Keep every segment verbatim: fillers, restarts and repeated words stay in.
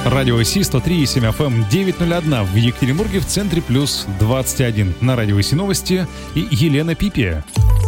Радио Си сто три и семь эф эм, девять ноль один в Екатеринбурге, в центре плюс двадцать один. На Радио Си новости и Елена Пипия.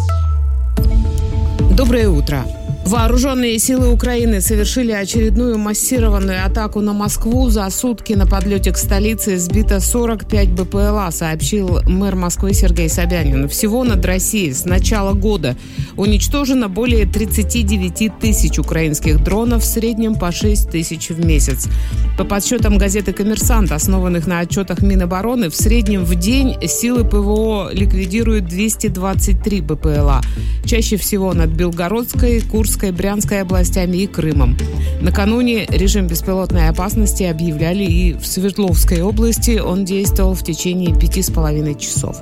Доброе утро. Вооруженные силы Украины совершили очередную массированную атаку на Москву. За сутки на подлете к столице сбито сорок пять бэ пэ эл а, сообщил мэр Москвы Сергей Собянин. Всего над Россией с начала года уничтожено более тридцать девять тысяч украинских дронов, в среднем по шесть тысяч в месяц. По подсчетам газеты «Коммерсант», основанных на отчетах Минобороны, в среднем в день силы пэ вэ о ликвидируют двести двадцать три бэ пэ эл а. Чаще всего над Белгородской, Курской, Брянской областями и Крымом. Накануне режим беспилотной опасности объявляли и в Свердловской области. Он действовал в течение пяти с половиной часов.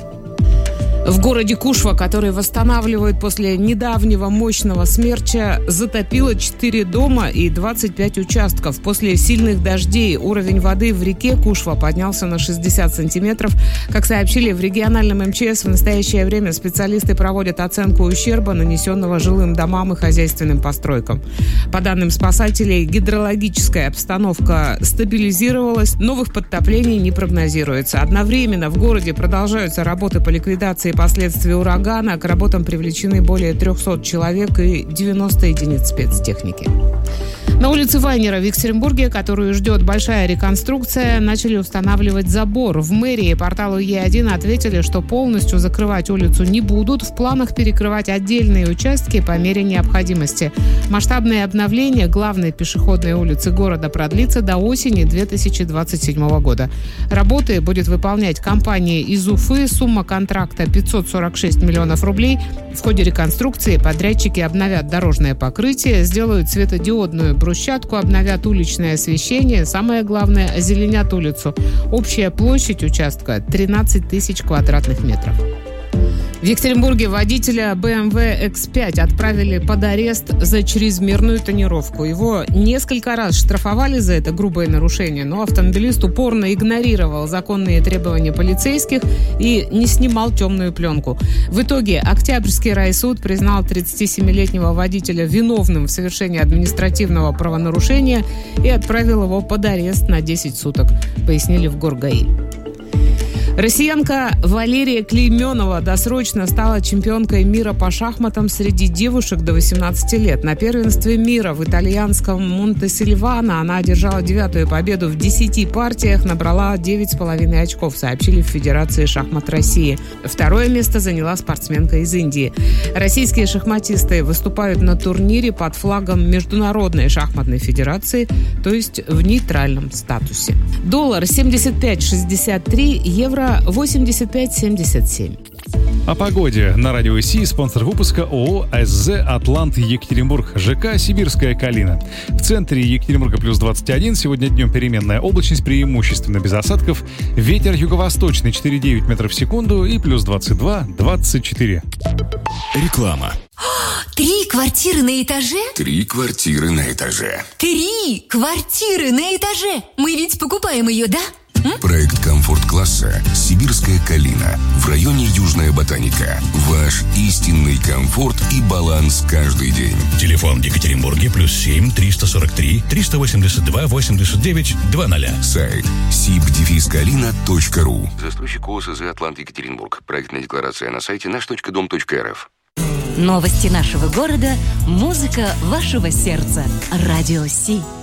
В городе Кушва, который восстанавливают после недавнего мощного смерча, затопило четыре дома и двадцать пять участков. После сильных дождей уровень воды в реке Кушва поднялся на шестьдесят сантиметров. Как сообщили в региональном эм че эс, в настоящее время специалисты проводят оценку ущерба, нанесенного жилым домам и хозяйственным постройкам. По данным спасателей, гидрологическая обстановка стабилизировалась, новых подтоплений не прогнозируется. Одновременно в городе продолжаются работы по ликвидации последствий урагана. К работам привлечены более трехсот человек и девяносто единиц спецтехники. На улице Вайнера в Екатеринбурге, которую ждет большая реконструкция, начали устанавливать забор. В мэрии порталу Е один ответили, что полностью закрывать улицу не будут. В планах перекрывать отдельные участки по мере необходимости. Масштабное обновление главной пешеходной улицы города продлится до осени две тысячи двадцать седьмого года. Работы будет выполнять компания из Уфы. Сумма контракта пятьсот сорок шесть миллионов рублей. В ходе реконструкции подрядчики обновят дорожное покрытие, сделают светодиодную брусчатку, обновят уличное освещение. Самое главное, озеленят улицу. Общая площадь участка тринадцать тысяч квадратных метров. В Екатеринбурге водителя бэ эм вэ икс пять отправили под арест за чрезмерную тонировку. Его несколько раз штрафовали за это грубое нарушение, но автомобилист упорно игнорировал законные требования полицейских и не снимал темную пленку. В итоге Октябрьский райсуд признал тридцатисемилетнего водителя виновным в совершении административного правонарушения и отправил его под арест на десять суток, пояснили в Горгаи. Россиянка Валерия Клейменова досрочно стала чемпионкой мира по шахматам среди девушек до восемнадцати лет. На первенстве мира в итальянском Монте-Сильвано она одержала девятую победу в десяти партиях, набрала девять с половиной очков, сообщили в Федерации шахмат России. Второе место заняла спортсменка из Индии. Российские шахматисты выступают на турнире под флагом Международной шахматной федерации, то есть в нейтральном статусе. Доллар семьдесят пять шестьдесят три, евро восемьдесят пять семьдесят семь. О погоде на Радио Си. Спонсор выпуска ООО эс зэ «Атлант Екатеринбург», ЖК «Сибирская Калина». В центре Екатеринбурга плюс двадцать один. Сегодня днем переменная облачность, преимущественно без осадков. Ветер юго-восточный четыре целых девять метров в секунду и плюс двадцать два двадцать четыре. Реклама. Три квартиры на этаже? Три квартиры на этаже. Три квартиры на этаже! Мы ведь покупаем ее, да? М? Проект комфорт-класса «Сибирская Калина» в районе Южная Ботаника. Ваш истинный комфорт и баланс каждый день. Телефон в Екатеринбурге плюс семь триста сорок три триста восемьдесят два восемьдесят девять двадцать. Сайт сиб дефис калина точка ру. Застройщик ООО эс зэ «Атлант Екатеринбург». Проектная декларация на сайте наш точка дом точка эр эф. Новости нашего города, музыка вашего сердца. Радио Си.